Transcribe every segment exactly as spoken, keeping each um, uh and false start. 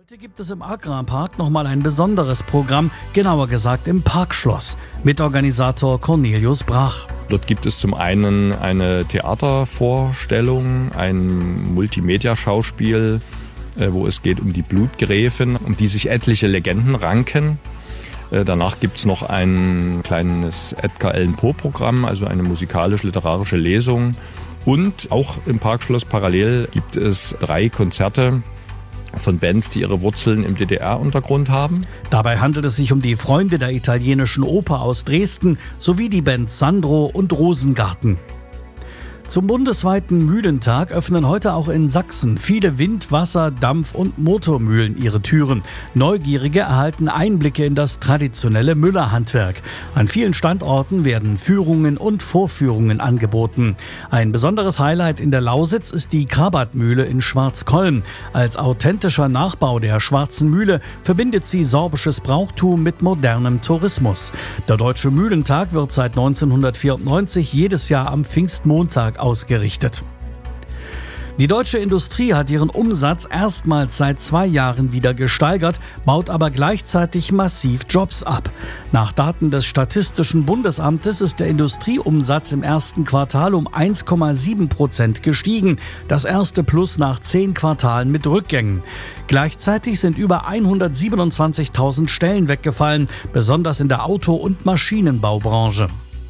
Heute gibt es im Agrarpark nochmal ein besonderes Programm, genauer gesagt im Parkschloss. Mitorganisator Cornelius Brach. Dort gibt es zum einen eine Theatervorstellung, ein Multimedia-Schauspiel, wo es geht um die Blutgräfin, um die sich etliche Legenden ranken. Danach gibt es noch ein kleines Edgar Allan Poe-Programm, also eine musikalisch-literarische Lesung. Und auch im Parkschloss parallel gibt es drei Konzerte von Bands, die ihre Wurzeln im D D R-Untergrund haben. Dabei handelt es sich um die Freunde der italienischen Oper aus Dresden sowie die Bands Sandro und Rosengarten. Zum bundesweiten Mühlentag öffnen heute auch in Sachsen viele Wind-, Wasser-, Dampf- und Motormühlen ihre Türen. Neugierige erhalten Einblicke in das traditionelle Müllerhandwerk. An vielen Standorten werden Führungen und Vorführungen angeboten. Ein besonderes Highlight in der Lausitz ist die Krabatmühle in Schwarzkollm. Als authentischer Nachbau der Schwarzen Mühle verbindet sie sorbisches Brauchtum mit modernem Tourismus. Der Deutsche Mühlentag wird seit neunzehnhundertvierundneunzig jedes Jahr am Pfingstmontag ausgerichtet. Die deutsche Industrie hat ihren Umsatz erstmals seit zwei Jahren wieder gesteigert, baut aber gleichzeitig massiv Jobs ab. Nach Daten des Statistischen Bundesamtes ist der Industrieumsatz im ersten Quartal um eins Komma sieben Prozent gestiegen, das erste Plus nach zehn Quartalen mit Rückgängen. Gleichzeitig sind über hundertsiebenundzwanzigtausend Stellen weggefallen, besonders in der Auto- und Maschinenbaubranche.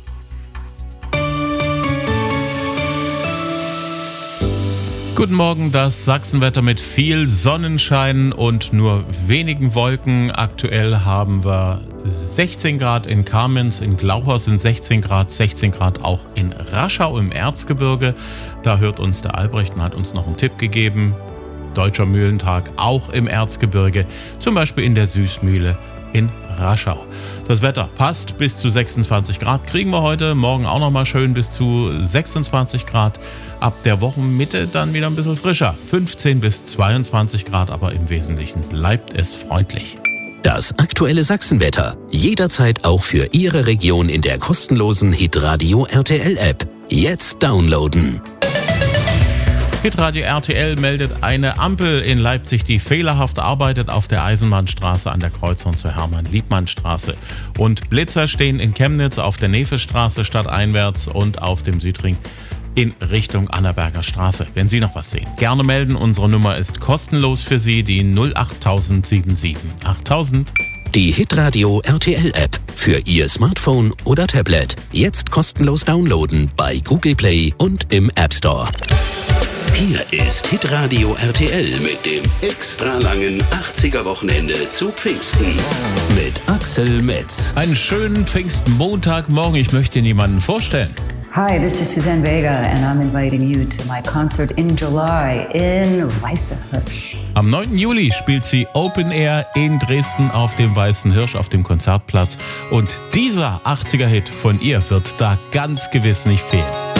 Guten Morgen, das Sachsenwetter mit viel Sonnenschein und nur wenigen Wolken. Aktuell haben wir sechzehn Grad in Kamenz, in Glauchau sind sechzehn Grad, sechzehn Grad auch in Raschau im Erzgebirge. Da hört uns der Albrecht und hat uns noch einen Tipp gegeben. Deutscher Mühlentag auch im Erzgebirge, zum Beispiel in der Süßmühle in Raschau. Das Wetter passt, bis zu sechsundzwanzig Grad kriegen wir heute, morgen auch nochmal schön bis zu sechsundzwanzig Grad. Ab der Wochenmitte dann wieder ein bisschen frischer, fünfzehn bis zweiundzwanzig Grad, aber im Wesentlichen bleibt es freundlich. Das aktuelle Sachsenwetter, jederzeit auch für Ihre Region in der kostenlosen Hitradio R T L-App. Jetzt downloaden. Hitradio R T L meldet eine Ampel in Leipzig, die fehlerhaft arbeitet auf der Eisenbahnstraße an der Kreuzung zur Hermann-Liebmann-Straße. Und Blitzer stehen in Chemnitz auf der Nevestraße stadteinwärts und auf dem Südring in Richtung Annaberger Straße. Wenn Sie noch was sehen, gerne melden. Unsere Nummer ist kostenlos für Sie, die null acht tausend siebenundsiebzig achttausend. Die Hitradio R T L-App für Ihr Smartphone oder Tablet. Jetzt kostenlos downloaden bei Google Play und im App Store. Hier ist Hitradio R T L mit dem extra langen achtziger-Wochenende zu Pfingsten mit Axel Metz. Einen schönen Pfingstmontagmorgen. Ich möchte Ihnen jemanden vorstellen. Hi, this is Suzanne Vega and I'm inviting you to my concert in July in Weißer Hirsch. Am neunten Juli spielt sie Open Air in Dresden auf dem Weißen Hirsch auf dem Konzertplatz. Und dieser achtziger-Hit von ihr wird da ganz gewiss nicht fehlen.